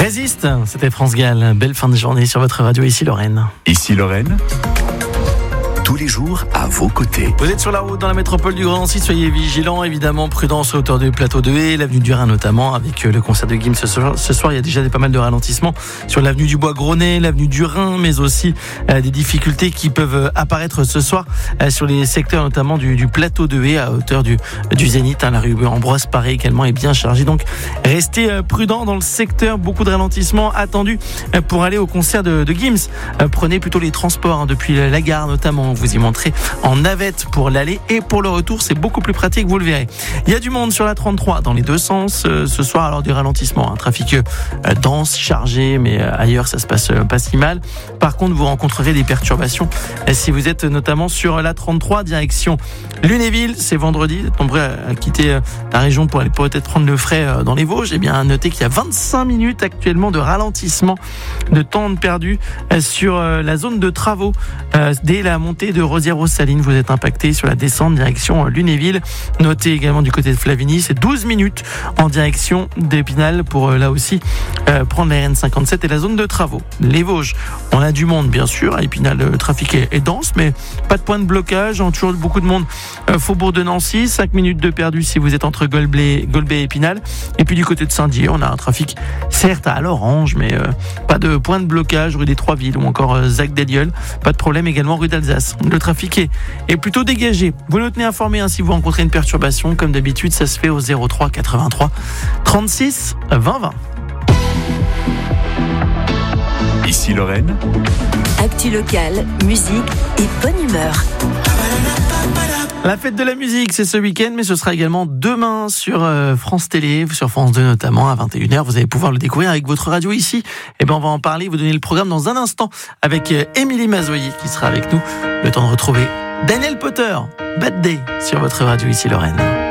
Résiste, c'était France Gall. Belle fin de journée sur votre radio, ici Lorraine. Ici Lorraine, tous les jours à vos côtés. Vous êtes sur la route dans la métropole du Grand Nancy, soyez vigilants, évidemment, prudence à hauteur du plateau de Haye, l'avenue du Rhin notamment, avec le concert de Gims ce soir. Il y a déjà pas mal de ralentissements sur l'avenue du Bois-Gronnet, l'avenue du Rhin, mais aussi des difficultés qui peuvent apparaître ce soir sur les secteurs notamment du plateau de Haye à hauteur du Zénith. La rue Ambroise Paré également est bien chargée, donc restez prudents dans le secteur. Beaucoup de ralentissements attendus pour aller au concert de Gims. Prenez plutôt les transports depuis la gare notamment. Vous y montrez en navette pour l'aller et pour le retour, c'est beaucoup plus pratique, vous le verrez. Il y a du monde sur la 33 dans les deux sens ce soir, alors du ralentissement, un trafic dense, chargé, mais ailleurs ça se passe pas si mal. Par contre, vous rencontrerez des perturbations si vous êtes notamment sur la 33 direction Lunéville. C'est vendredi, vous êtes nombreux à quitter la région pour aller peut-être prendre le frais dans les Vosges. Eh bien, notez qu'il y a 25 minutes actuellement de ralentissement, de temps perdu sur la zone de travaux dès la montée de Rosières-aux-Salines. Vous êtes impacté sur la descente direction Lunéville. Notez également du côté de Flavigny, c'est 12 minutes en direction d'Épinal pour là aussi prendre la RN57 et la zone de travaux. Les Vosges, on a du monde bien sûr. À Épinal, le trafic est dense, mais pas de point de blocage. On a toujours beaucoup de monde. Faubourg de Nancy, 5 minutes de perdu si vous êtes entre Golbet et Épinal. Et puis du côté de Saint-Dié, on a un trafic certes à l'orange, mais pas de point de blocage rue des Trois-Villes ou encore Zac d'Elliol. Pas de problème également rue d'Alsace. Le trafic est plutôt dégagé. Vous nous tenez informé si vous rencontrez une perturbation. Comme d'habitude, ça se fait au 03 83 36 20 20. Ici Lorraine, actu locale, musique et bonne humeur. La fête de la musique, c'est ce week-end, mais ce sera également demain sur France Télé, sur France 2 notamment, à 21h. Vous allez pouvoir le découvrir avec votre radio ici. Et ben, on va en parler, vous donner le programme dans un instant avec Émilie Mazoyer qui sera avec nous. Le temps de retrouver Daniel Potter, Bad Day, sur votre radio ici Lorraine.